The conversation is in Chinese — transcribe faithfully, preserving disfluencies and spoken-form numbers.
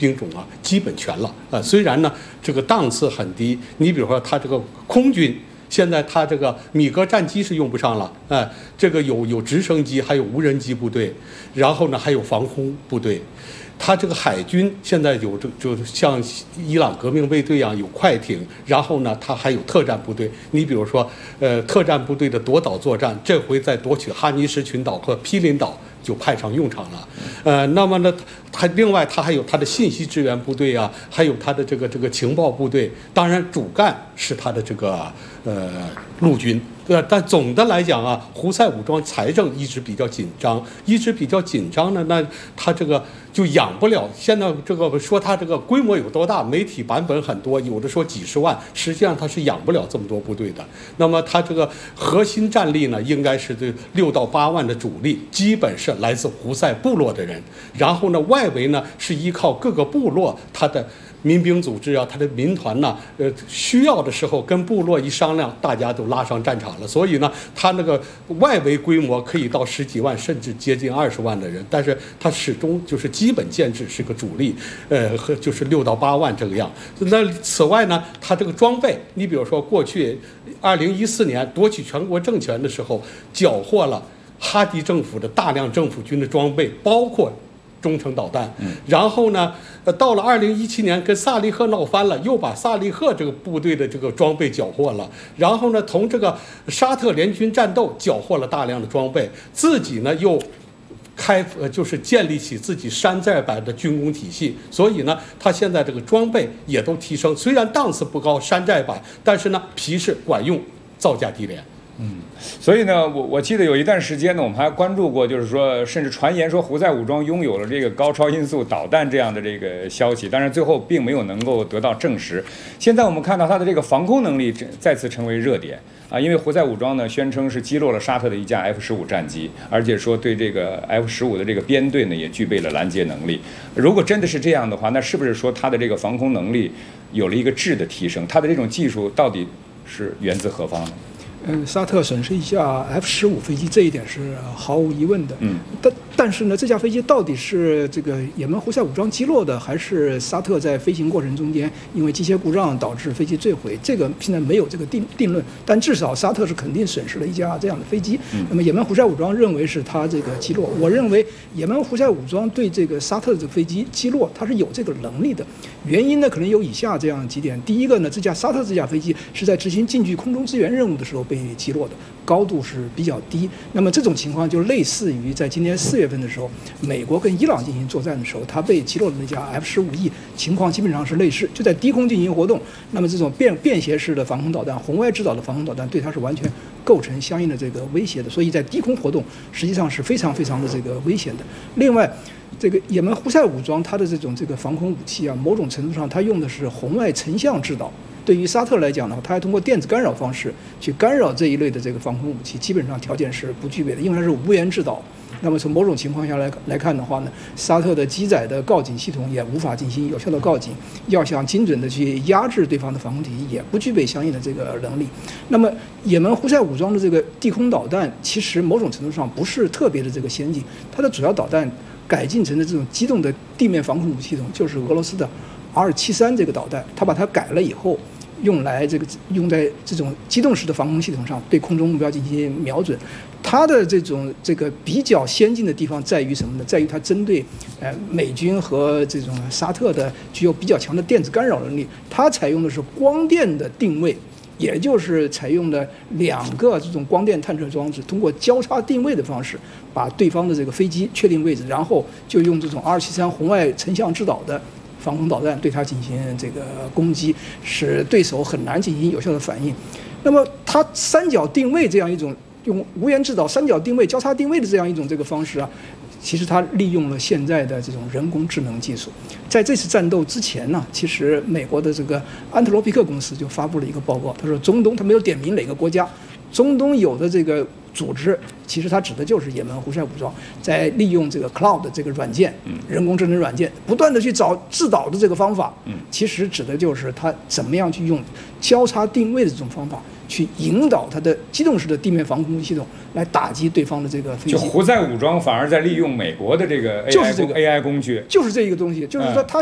兵种啊基本全了。呃，虽然呢这个档次很低，你比如说它这个空军。现在它这个米格战机是用不上了，哎、呃，这个有有直升机，还有无人机部队，然后呢还有防空部队。它这个海军现在有这就像伊朗革命卫队一样有快艇，然后呢它还有特战部队。你比如说，呃，特战部队的夺岛作战，这回在夺取哈尼什群岛和毗邻岛就派上用场了。呃，那么呢，它另外它还有它的信息支援部队啊，还有它的这个这个情报部队。当然，主干是它的这个呃陆军。对，但总的来讲啊，胡塞武装财政一直比较紧张，一直比较紧张呢，那它这个就养不了。现在这个说它这个规模有多大，媒体版本很多，有的说几十万，实际上它是养不了这么多部队的。那么它这个核心战力呢，应该是这六到八万的主力，基本是来自胡塞部落的人，然后呢，外围呢是依靠各个部落它的。民兵组织啊，他的民团呢，呃，需要的时候跟部落一商量，大家都拉上战场了。所以呢，他那个外围规模可以到十几万，甚至接近二十万的人，但是他始终就是基本建制是个主力，呃，和就是六到八万这个样。那此外呢，他这个装备，你比如说过去二零一四年夺取全国政权的时候，缴获了哈迪政府的大量政府军的装备，包括。中程导弹，然后呢，呃，到了二零一七年跟萨利赫闹翻了，又把萨利赫这个部队的这个装备缴获了，然后呢，同这个沙特联军战斗缴获了大量的装备，自己呢又开呃就是建立起自己山寨版的军工体系，所以呢，他现在这个装备也都提升，虽然档次不高，山寨版，但是呢皮实管用，造价低廉。 嗯，所以呢，我我记得有一段时间呢，我们还关注过，就是说，甚至传言说胡塞武装拥有了这个高超音速导弹这样的这个消息，但是最后并没有能够得到证实。现在我们看到它的这个防空能力再次成为热点啊，因为胡塞武装呢宣称是击落了沙特的一架 F 十五战机，而且说对这个 F 十五的这个编队呢也具备了拦截能力。如果真的是这样的话，那是不是说它的这个防空能力有了一个质的提升？它的这种技术到底是源自何方呢？ 嗯，沙特损失一架 F 十五飞机，这一点是毫无疑问的。嗯，但但是呢，这架飞机到底是这个也门胡塞武装击落的，还是沙特在飞行过程中间因为机械故障导致飞机坠毁？这个现在没有这个定定论。但至少沙特是肯定损失了一架这样的飞机。嗯、那么也门胡塞武装认为是他这个击落。我认为也门胡塞武装对这个沙特的这个飞机击落，它是有这个能力的。原因呢，可能有以下这样几点。第一个呢，这架沙特这架飞机是在执行近距空中支援任务的时候被击落的，高度是比较低。那么这种情况就类似于在今年四月份的时候，美国跟伊朗进行作战的时候，它被击落的那架 F 十五 E 情况基本上是类似，就在低空进行活动。那么这种便便携式的防空导弹、红外制导的防空导弹，对它是完全构成相应的这个威胁的。所以在低空活动实际上是非常非常的这个危险的。另外，这个也门胡塞武装它的这种这个防空武器啊，某种程度上它用的是红外成像制导。对于沙特来讲呢，它还通过电子干扰方式去干扰这一类的这个防空武器，基本上条件是不具备的，因为它是无源制导。那么从某种情况下来来看的话呢，沙特的机载的告警系统也无法进行有效的告警，要想精准的去压制对方的防空体系，也不具备相应的这个能力。那么也门胡塞武装的这个地空导弹，其实某种程度上不是特别的这个先进，它的主要导弹改进成的这种机动的地面防空武器系统，就是俄罗斯的 R 七十三这个导弹，它把它改了以后，用来这个用在这种机动式的防空系统上，对空中目标进行瞄准。它的这种这个比较先进的地方在于什么呢？在于它针对呃美军和这种沙特的具有比较强的电子干扰能力，它采用的是光电的定位。也就是采用了两个这种光电探测装置，通过交叉定位的方式，把对方的这个飞机确定位置，然后就用这种 R 七十三红外成像制导的防空导弹对它进行这个攻击，使对手很难进行有效的反应。那么它三角定位这样一种用无源制导三角定位、交叉定位的这样一种这个方式啊，其实它利用了现在的这种人工智能技术。在这次战斗之前呢，其实美国的这个安特罗皮克公司就发布了一个报告，他说中东，他没有点名哪个国家，中东有的这个组织，其实它指的就是也门胡塞武装，在利用这个 cloud 这个软件，人工智能软件，不断的去找制导的这个方法，其实指的就是它怎么样去用交叉定位的这种方法，去引导它的机动式的地面防空系统来打击对方的这个飞机。 就胡塞武装反而在利用美国的这个 A I 就是这个 A I 工具， 就是这一个东西，就是说它